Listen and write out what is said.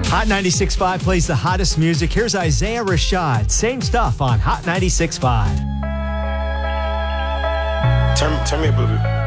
Hot 96.5 plays the hottest music. Here's Isaiah Rashad. Same stuff on Hot 96.5. Turn me up a little bit.